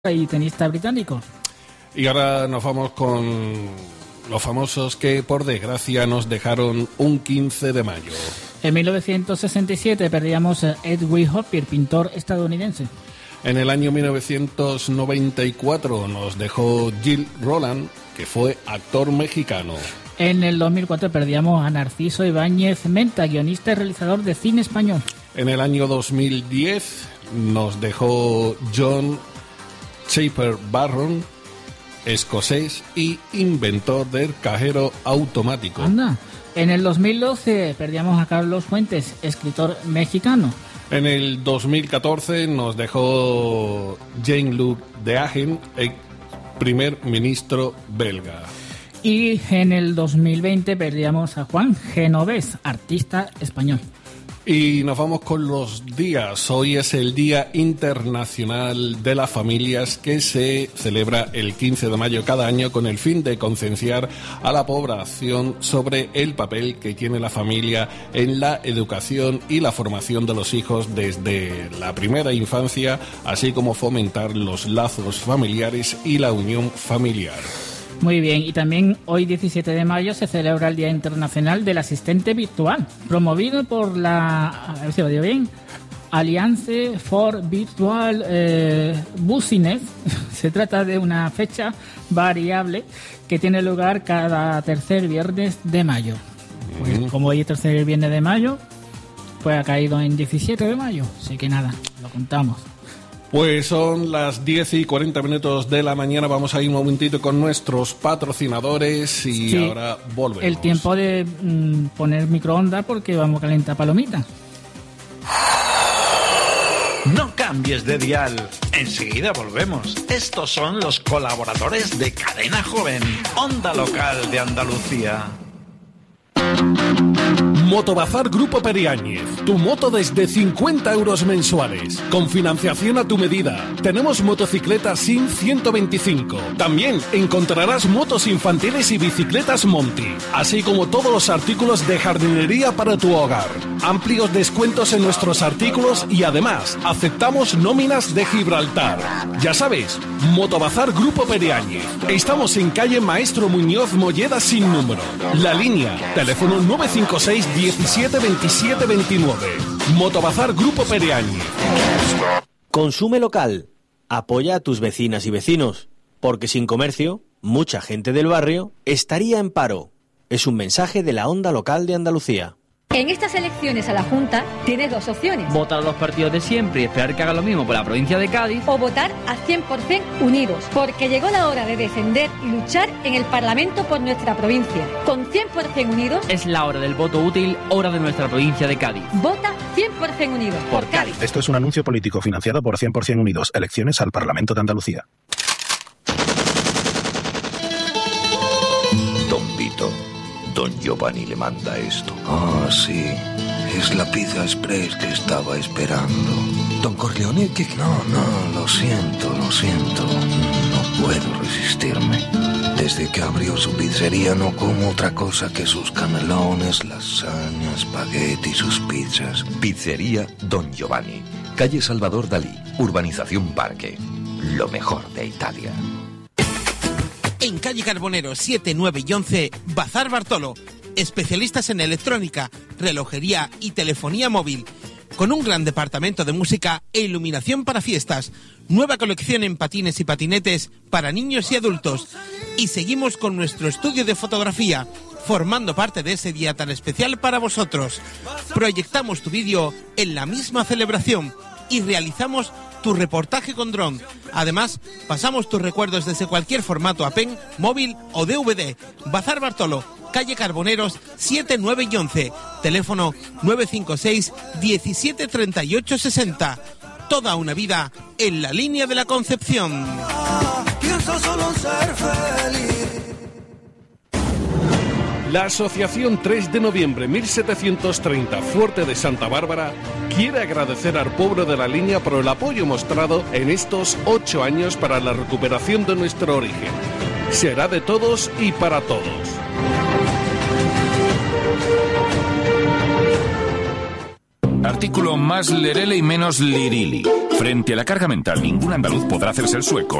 y tenista británico. Y ahora nos vamos con los famosos que por desgracia nos dejaron un 15 de mayo. En 1967 perdíamos a Edwin Hopper, pintor estadounidense. En el año 1994 nos dejó Gil Roland, que fue actor mexicano. En el 2004 perdíamos a Narciso Ibáñez Menta, guionista y realizador de cine español. En el año 2010 nos dejó John Chaper Barron, escocés y inventor del cajero automático. Anda. En el 2012 perdíamos a Carlos Fuentes, escritor mexicano. En el 2014 nos dejó Jean-Luc Dehaene, el primer ministro belga. Y en el 2020 perdíamos a Juan Genovés, artista español. Y nos vamos con los días. Hoy es el Día Internacional de las Familias, que se celebra el 15 de mayo cada año con el fin de concienciar a la población sobre el papel que tiene la familia en la educación y la formación de los hijos desde la primera infancia, así como fomentar los lazos familiares y la unión familiar. Muy bien, y también hoy 17 de mayo se celebra el Día Internacional del Asistente Virtual, promovido por la, a ver si lo digo bien, Alliance for Virtual Business. Se trata de una fecha variable que tiene lugar cada tercer viernes de mayo. Pues como hoy es tercer viernes de mayo, pues ha caído en 17 de mayo, así que nada, lo contamos. Pues son las 10:40 de la mañana. Vamos a ir un momentito con nuestros patrocinadores y sí, ahora volvemos. El tiempo de poner microondas porque vamos a calentar palomitas. No cambies de dial. Enseguida volvemos. Estos son los colaboradores de Cadena Joven, Onda Local de Andalucía. Motobazar Grupo Periáñez, tu moto desde 50 euros mensuales, con financiación a tu medida. Tenemos motocicletas SIN 125. También encontrarás motos infantiles y bicicletas Monty, así como todos los artículos de jardinería para tu hogar. Amplios descuentos en nuestros artículos y además aceptamos nóminas de Gibraltar. Ya sabes, Motobazar Grupo Periáñez. Estamos en calle Maestro Muñoz Molleda sin número. La línea, teléfono 956 17 27 29. Motobazar Grupo Periáñez. Consume local. Apoya a tus vecinas y vecinos, porque sin comercio, mucha gente del barrio estaría en paro. Es un mensaje de la Onda Local de Andalucía. En estas elecciones a la Junta tienes dos opciones. Votar a los partidos de siempre y esperar que hagan lo mismo por la provincia de Cádiz. O votar a 100% unidos, porque llegó la hora de defender y luchar en el Parlamento por nuestra provincia. Con 100% unidos... Es la hora del voto útil, hora de nuestra provincia de Cádiz. Vota 100% unidos por Cádiz. Esto es un anuncio político financiado por 100% unidos. Elecciones al Parlamento de Andalucía. Don Vito. Don Giovanni le manda esto. Ah, sí. Es la pizza express que estaba esperando. Don Corleone, ¿qué? No, lo siento. No puedo resistirme. Desde que abrió su pizzería no como otra cosa que sus canelones, lasaña, espagueti y sus pizzas. Pizzería Don Giovanni. Calle Salvador Dalí. Urbanización Parque. Lo mejor de Italia. En calle Carbonero 7, 9 y 11, Bazar Bartolo. Especialistas en electrónica, relojería y telefonía móvil. Con un gran departamento de música e iluminación para fiestas. Nueva colección en patines y patinetes para niños y adultos. Y seguimos con nuestro estudio de fotografía, formando parte de ese día tan especial para vosotros. Proyectamos tu vídeo en la misma celebración y realizamos tu reportaje con dron. Además, pasamos tus recuerdos desde cualquier formato APEN, móvil o DVD. Bazar Bartolo, calle Carboneros 7, 9 y 11. Teléfono 956 17 38 60. Toda una vida en la línea de la Concepción. Pienso solo en ser feliz. La Asociación 3 de Noviembre 1730 Fuerte de Santa Bárbara quiere agradecer al pueblo de la línea por el apoyo mostrado en estos 8 años para la recuperación de nuestro origen. Será de todos y para todos. artículo más lerele y menos lirili. Frente a la carga mental, ningún andaluz podrá hacerse el sueco.